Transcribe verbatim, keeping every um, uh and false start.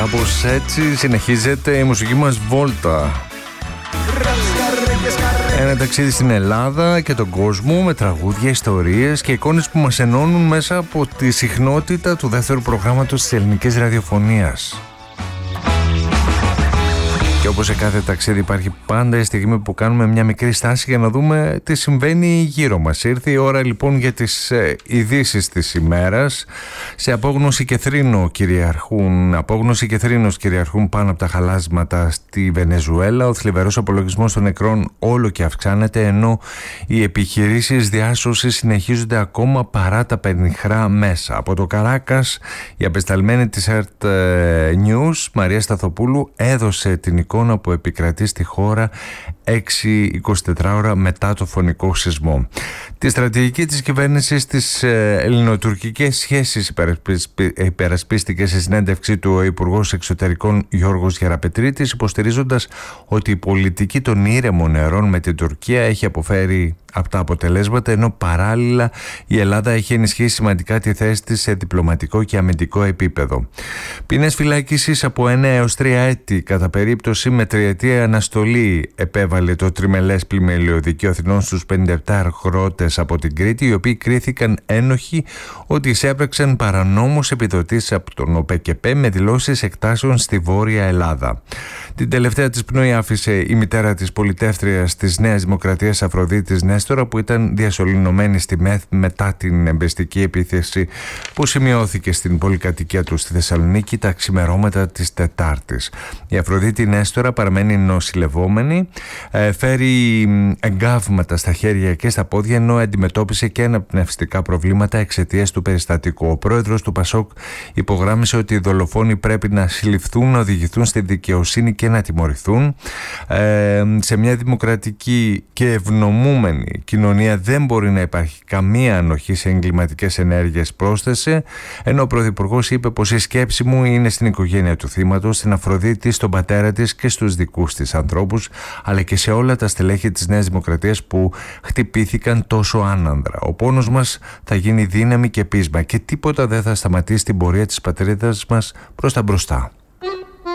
Κάπως έτσι συνεχίζεται η μουσική μας βόλτα. Ένα ταξίδι στην Ελλάδα και τον κόσμο με τραγούδια, ιστορίες και εικόνες που μας ενώνουν μέσα από τη συχνότητα του δεύτερου προγράμματος της ελληνικής ραδιοφωνίας. Και όπως σε κάθε ταξίδι υπάρχει πάντα η στιγμή που κάνουμε μια μικρή στάση για να δούμε τι συμβαίνει γύρω μας. Ήρθε η ώρα λοιπόν για τις ε, ειδήσεις της ημέρας. Σε απόγνωση και θρήνο κυριαρχούν, απόγνωση και θρήνος κυριαρχούν πάνω από τα χαλάσματα στη Βενεζουέλα. Ο θλιβερός απολογισμός των νεκρών όλο και αυξάνεται, ενώ οι επιχειρήσεις διάσωσης συνεχίζονται ακόμα παρά τα πενιχρά μέσα. Από το Καράκας, η απεσταλμένη της Earth News, Μαρία Σταθοπούλου, έδωσε την εικόνα που επικρατεί στη χώρα έξι με είκοσι τέσσερις ώρα μετά το φωνικό σεισμό. Τη στρατηγική της κυβέρνησης στις ελληνοτουρκικές σχέσεις υπερασπίστηκε σε συνέντευξή του ο Υπουργός Εξωτερικών Γιώργος Γεραπετρίτης, υποστηρίζοντας ότι η πολιτική των ήρεμων νερών με την Τουρκία έχει αποφέρει από τα αποτελέσματα, ενώ παράλληλα η Ελλάδα έχει ενισχύσει σημαντικά τη θέση της σε διπλωματικό και αμυντικό επίπεδο. Ποινές φυλάκισης από ένα έως τρία έτη κατά περίπτωση με τριετία αναστολή επέβαλε το τριμελές πλημελιωδικείο Αθηνών στους πενήντα επτά αγρότες από την Κρήτη, οι οποίοι κρίθηκαν ένοχοι ότι εισέπραξαν παρανόμως επιδοτήσεις από τον ΟΠΕΚΕΠΕ με δηλώσεις εκτάσεων στη Βόρεια Ελλάδα. Την τελευταία της πνοή άφησε η μητέρα της πολιτεύτριας της Νέας Δημοκρατίας Αφροδίτης Νέστορα, που ήταν διασωληνωμένη στη ΜΕΘ μετά την εμπεριστική επίθεση που σημειώθηκε στην πολυκατοικία του στη Θεσσαλονίκη τα ξημερώματα της Τετάρτης. Η Αφροδίτη Νέστορα παραμένει νοσηλευόμενη, φέρει εγκάβματα στα χέρια και στα πόδια, ενώ αντιμετώπισε και αναπνευστικά προβλήματα εξαιτίας του περιστατικού. Ο πρόεδρος του Πασόκ υπογράμμισε ότι οι δολοφόνοι πρέπει να συλληφθούν, να οδηγηθούν στη δικαιοσύνη και να τιμωρηθούν. Ε, σε μια δημοκρατική και ευνομούμενη κοινωνία δεν μπορεί να υπάρχει καμία ανοχή σε εγκληματικές ενέργειες, πρόσθεσε, ενώ ο Πρωθυπουργός είπε πως η σκέψη μου είναι στην οικογένεια του θύματος, στην Αφροδίτη, στον πατέρα της και στους δικούς της ανθρώπους, αλλά και σε όλα τα στελέχη της Νέας Δημοκρατίας που χτυπήθηκαν τόσο άνανδρα. Ο πόνος μας θα γίνει δύναμη και πείσμα και τίποτα δεν θα σταματήσει την πορεία της πατρίδας μας προς τα μπροστά.